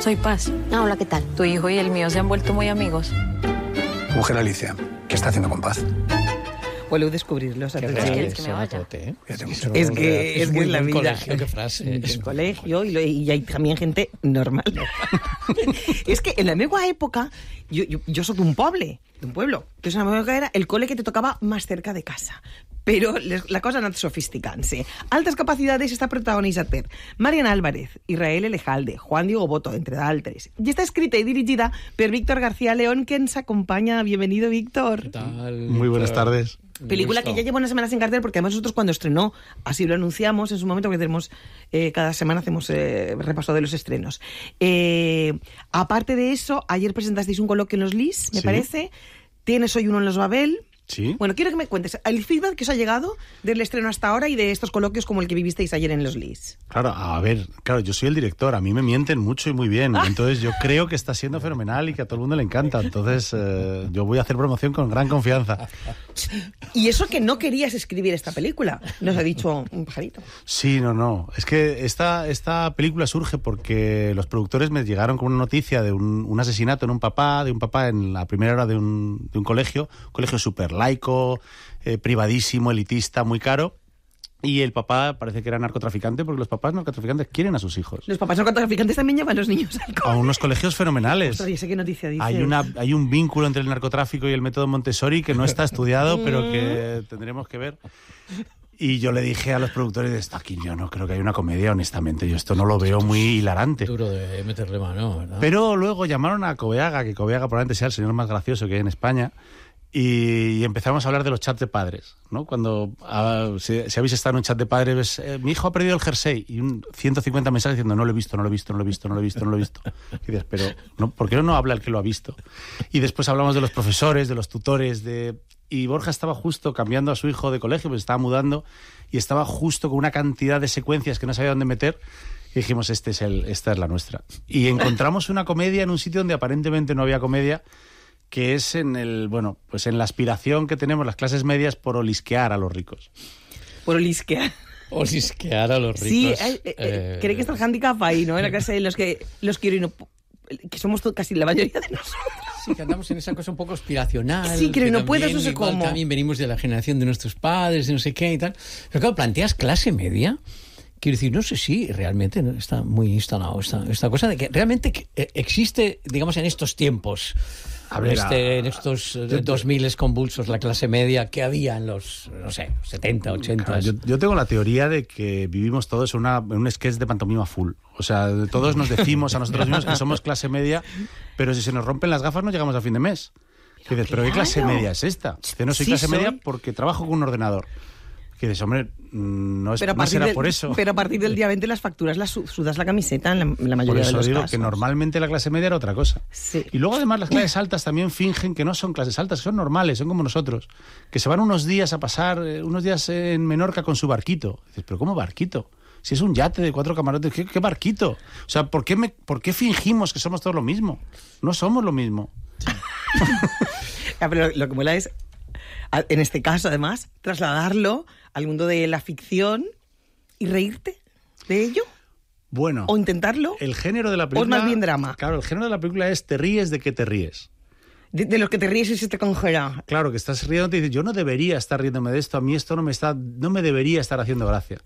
Soy Paz. Hola, ¿qué tal? Tu hijo y el mío se han vuelto muy amigos. Mujer Alicia, ¿qué está haciendo con Paz? Vuelvo a descubrirlos. ¿Quieres que me vaya? Es que es la vida. Colegio, qué frase. Es colegio y hay también gente normal. Es que en la meva época, yo soy de un pueblo. Entonces en la meva época era el cole que te tocaba más cerca de casa. Però la cosa ha anat sofisticant-se. Altres capacitats està protagonitzat per Marian Álvarez, Israel Elejalde, Juan Diego Boto, entre d'altres. I està escrita y dirigida per Víctor García León, que ens acompaña. Bienvenido, Víctor. ¿Qué tal? Muy buenas tardes. Película que ya lleva unas semanas en cartel, porque además nosotros cuando estrenó, así lo anunciamos en su momento, porque tenemos cada semana hacemos repaso de los estrenos. Aparte de eso, ayer presentasteis un coloquio en los LIS, me parece. Tienes hoy uno en los Babel. Sí. Bueno, quiero que me cuentes el feedback que os ha llegado del estreno hasta ahora y de estos coloquios como el que vivisteis ayer en los LIS. Claro, a ver, yo soy el director, a mí me mienten mucho y muy bien, entonces yo creo que está siendo fenomenal y que a todo el mundo le encanta, entonces yo voy a hacer promoción con gran confianza. Y eso que no querías escribir esta película, nos ha dicho un pajarito. Sí, no, es que esta película surge porque los productores me llegaron con una noticia de un asesinato de un papá en la primera hora de un colegio súper laico, privadísimo, elitista, muy caro. Y el papá parece que era narcotraficante, porque los papás narcotraficantes quieren a sus hijos. Los papás narcotraficantes también llevan a los niños al cole. A unos colegios fenomenales. Ostras, ¿qué noticia dices? Hay un vínculo entre el narcotráfico y el método Montessori que no está estudiado, pero que tendremos que ver. Y yo le dije a los productores de esto, aquí yo no creo que haya una comedia, honestamente. Yo esto no lo veo muy hilarante. Duro de meterle mano, ¿verdad? Pero luego llamaron a Coveaga, que Coveaga probablemente sea el señor más gracioso que hay en España, y empezamos a hablar de los chats de padres, ¿no? Cuando si habéis estado en un chat de padres, mi hijo ha perdido el jersey, y 150 mensajes diciendo no lo he visto. Y dices, pero ¿no? ¿Por qué no habla el que lo ha visto? Y después hablamos de los profesores, de los tutores, y Borja estaba justo cambiando a su hijo de colegio, pues estaba mudando, y estaba justo con una cantidad de secuencias que no sabía dónde meter, y dijimos, esta es la nuestra. Y encontramos una comedia en un sitio donde aparentemente no había comedia, que es en la aspiración que tenemos las clases medias por olisquear a los ricos. Por olisquear. Olisquear a los ricos. Sí, creo que está el handicap ahí, ¿no? En la clase de los que quiero y no... Que somos casi la mayoría de nosotros. Sí, que andamos en esa cosa un poco aspiracional. Sí, que no puedes, no sé igual cómo. También venimos de la generación de nuestros padres, de no sé qué y tal. Pero claro, planteas clase media. Quiero decir, no sé si realmente está muy instalado esta cosa de que realmente existe, digamos, en estos tiempos, en estos 2000 convulsos, la clase media que había en los, 70, 80. Claro, yo tengo la teoría de que vivimos todos en un sketch de pantomima full. O sea, todos nos decimos a nosotros mismos que somos clase media, pero si se nos rompen las gafas no llegamos a fin de mes. Y dices, ¿pero qué clase media es esta? Yo no soy clase media porque trabajo con un ordenador. Que dices, hombre, no será por eso. Pero a partir del día 20 las facturas las sudas la camiseta en la mayoría de los casos. Por eso digo que normalmente la clase media era otra cosa. Sí. Y luego además las clases altas también fingen que no son clases altas, son normales, son como nosotros. Que se van unos días a pasar, unos días en Menorca con su barquito. Dices, ¿pero cómo barquito? Si es un yate de 4 camarotes, ¿qué barquito? O sea, ¿por qué fingimos que somos todos lo mismo? No somos lo mismo. Pero lo que mola es, en este caso además, trasladarlo al mundo de la ficción y reírte de ello. Bueno. O intentarlo. El género de la película... O es más bien drama. Claro, el género de la película es te ríes de que te ríes. De los que te ríes y se te congela. Claro, que estás riendo y dices, yo no debería estar riéndome de esto, a mí esto no me debería estar haciendo gracia.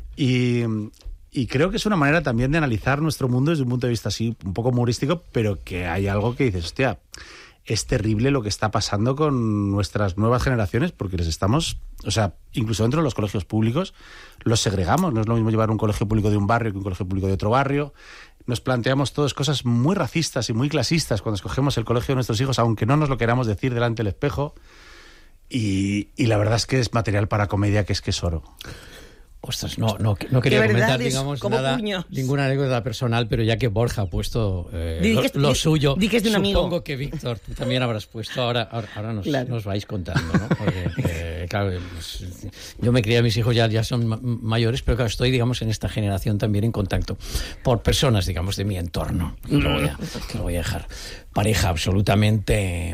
Y creo que es una manera también de analizar nuestro mundo desde un punto de vista así, un poco humorístico, pero que hay algo que dices, hostia, es terrible lo que está pasando con nuestras nuevas generaciones, porque les estamos, o sea, incluso dentro de los colegios públicos, los segregamos. No es lo mismo llevar un colegio público de un barrio que un colegio público de otro barrio. Nos planteamos todas cosas muy racistas y muy clasistas cuando escogemos el colegio de nuestros hijos, aunque no nos lo queramos decir delante del espejo. Y la verdad es que es material para comedia que es oro. Ostras, no quería comentar, digamos, ninguna anécdota personal, pero ya que Borja ha puesto lo suyo, supongo que Víctor, tú también habrás puesto, ahora nos vais contando, ¿no? Porque, claro, pues, yo me crié a mis hijos, ya son mayores, pero claro, estoy, digamos, en esta generación también en contacto por personas, digamos, de mi entorno, que lo voy a dejar. Pareja absolutamente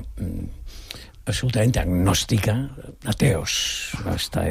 agnóstica, ateos, basta.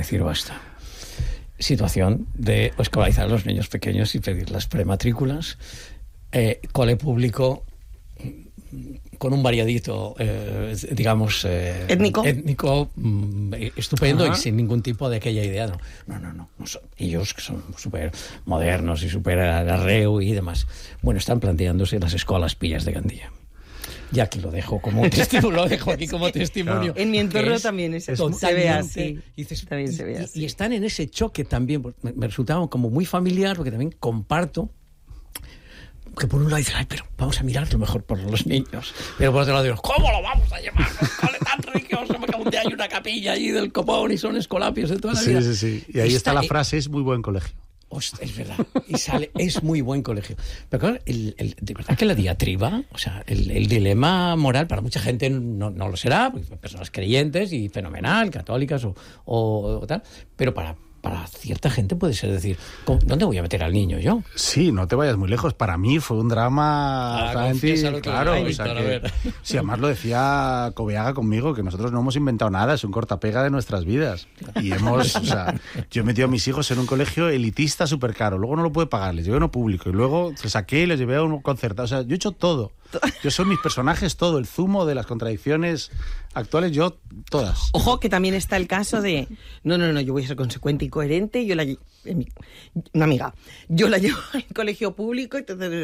Situación de escolarizar a los niños pequeños y pedir las prematrículas. cole público con un variadito, digamos, étnico, estupendo. Y sin ningún tipo de aquella idea. No, ellos que son súper modernos y súper arreu y demás. Bueno, están planteándose las escuelas pillas de Gandía. Ya que lo dejo como testimonio, lo dejo aquí como testimonio. Claro. En mi entorno también se ve así. Y están en ese choque también. Me resultaba como muy familiar, porque también comparto que por un lado dicen, pero vamos a mirar lo mejor por los niños. Pero por otro lado digo, ¿cómo lo vamos a llevar? Cole tan religioso, porque un día hay una capilla allí del copón y son escolapios de toda la vida. Sí. Y ahí está la frase, es muy buen colegio. Es verdad, y sale, es muy buen colegio. Pero claro, de verdad que la diatriba, o sea, el dilema moral para mucha gente no lo será, porque personas creyentes y fenomenal, católicas o tal, pero para cierta gente puede ser decir, ¿dónde voy a meter al niño yo? Sí, no te vayas muy lejos. Para mí fue un drama... claro, o sea que, sí, además lo decía Coveaga conmigo, que nosotros no hemos inventado nada, es un cortapega de nuestras vidas. Y yo he metido a mis hijos en un colegio elitista súper caro, luego no lo pude pagar, les llevé a uno público, y luego se saqué y les llevé a uno concertado. O sea, yo he hecho todo. Yo soy mis personajes, todo, el zumo de las contradicciones actuales, yo todas. Ojo, que también está el caso de no, yo voy a ser consecuente y coherente, una amiga, yo la llevo al colegio público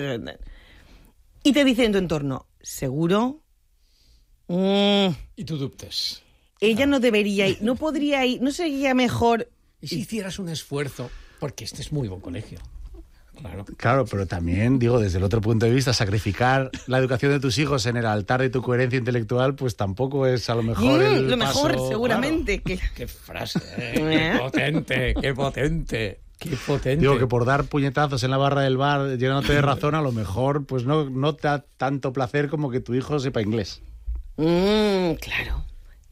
y te dice en tu entorno, ¿seguro? Y tú dubtes. Ella no debería ir, no podría ir, no sería mejor... ¿Y si hicieras un esfuerzo? Porque este es muy buen colegio. Claro, pero también, digo, desde el otro punto de vista, sacrificar la educación de tus hijos en el altar de tu coherencia intelectual, pues tampoco es a lo mejor lo mejor, seguramente. Claro. Qué frase, qué potente. Qué potente. Digo que por dar puñetazos en la barra del bar, llenándote de razón, a lo mejor pues no te da tanto placer como que tu hijo sepa inglés. Claro.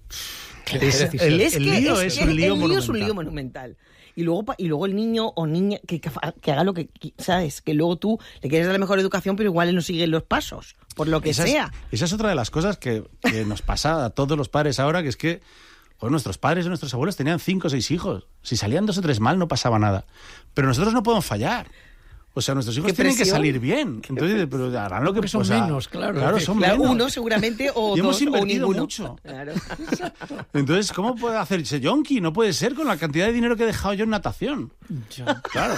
El lío es un lío monumental. Y luego el niño o niña que haga lo que, ¿sabes? Que luego tú le quieres dar la mejor educación, pero igual él no sigue los pasos, por lo que sea. Esa es otra de las cosas que nos pasa a todos los padres ahora, que es que nuestros padres y nuestros abuelos tenían 5 o 6 hijos. Si salían 2 o 3 mal, no pasaba nada. Pero nosotros no podemos fallar. O sea, nuestros hijos tienen que salir bien. Entonces, pero harán lo que son menos, claro. Claro, son menos. Uno seguramente o y 2 hemos invertido o ninguno. Mucho. Claro. Entonces, ¿cómo puede hacerse yonki? No puede ser con la cantidad de dinero que he dejado yo en natación. Claro.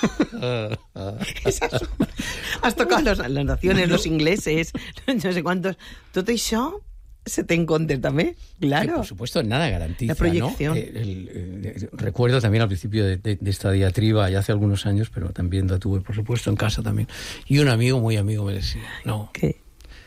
Has tocado las naciones, los ingleses, no sé cuántos. Tot això se te encuentra también, claro. Que, por supuesto, nada garantiza, la proyección. ¿No? Recuerdo también al principio de esta diatriba, ya hace algunos años, pero también la tuve, por supuesto, en casa también. Y un amigo, muy amigo, me decía, no. ¿Qué?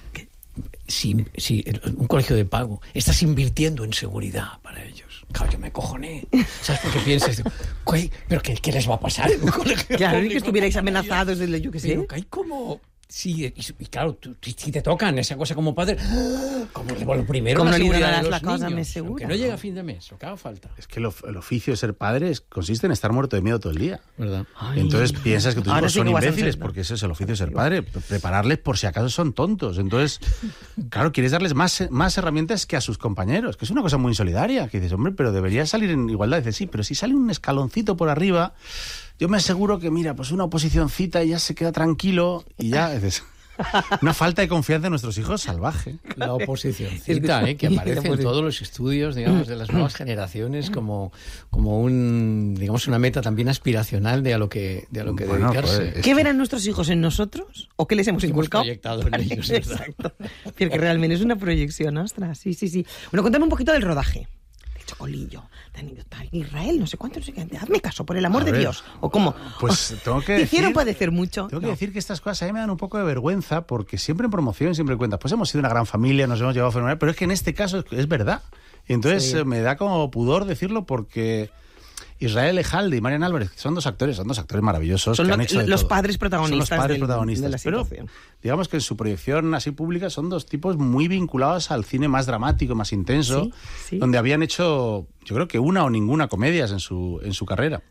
Si un colegio de pago, estás invirtiendo en seguridad para ellos. Claro, yo me cojoné. ¿Sabes por qué piensas? ¿Pero qué les va a pasar en un colegio? Claro, y que estuvierais amenazados desde yo qué sé. Pero que hay como... Sí, y claro, si te tocan esa cosa como padre, como lo primero, como la no seguridad de los la cosa, niños, me seguro. Que no llega a fin de mes, lo que haga falta. Es que el oficio de ser padre consiste en estar muerto de miedo todo el día. ¿Verdad? Entonces piensas que tus hijos son imbéciles, porque ese es el oficio de ser padre, prepararles por si acaso son tontos. Entonces, claro, quieres darles más herramientas que a sus compañeros, que es una cosa muy insolidaria, que dices, hombre, pero debería salir en igualdad. Dices, sí, pero si sale un escaloncito por arriba, yo me aseguro que, mira, pues una oposicioncita y ya se queda tranquilo y ya... Dices, una falta de confianza en nuestros hijos salvaje. La oposicióncita, que aparece en todos los estudios, digamos, de las nuevas generaciones como una meta también aspiracional de a lo que dedicarse. ¿Qué verán nuestros hijos en nosotros? ¿O qué les hemos inculcado? Proyectado en ellos. Exacto. Porque realmente es una proyección, ostras. Sí. Bueno, cuéntame un poquito del rodaje. Chocolillo, Israel, no sé cuánto, no sé qué. Hazme caso, por el amor de Dios. ¿O cómo? Pues tengo que decir... ¿Te hicieron padecer mucho? Tengo que decir que estas cosas a mí me dan un poco de vergüenza, porque siempre en promoción siempre cuentas, pues hemos sido una gran familia, nos hemos llevado fenomenal, pero es que en este caso es verdad. Y entonces me da como pudor decirlo, porque Israel Ejalde y Marian Álvarez, son dos actores maravillosos. Son que han hecho los padres protagonistas. Son los padres protagonistas. De la situación. Pero digamos que en su proyección así pública son dos tipos muy vinculados al cine más dramático, más intenso, donde habían hecho, yo creo que una o ninguna comedias en su carrera.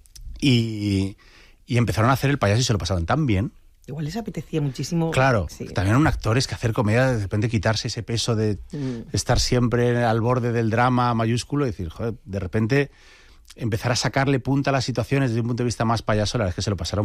Y empezaron a hacer El payaso y se lo pasaban tan bien. Igual les apetecía muchísimo. Claro, también un actor es que hacer comedia, de repente quitarse ese peso de estar siempre al borde del drama mayúsculo y decir, joder, de repente empezar a sacarle punta a las situaciones desde un punto de vista más payaso, la verdad es que se lo pasaron